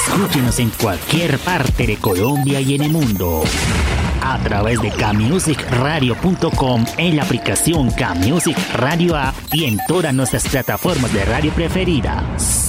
Escúchenos en cualquier parte de Colombia y en el mundo. A través de kmusicradio.com, en la aplicación Kmusic Radio App y en todas nuestras plataformas de radio preferidas.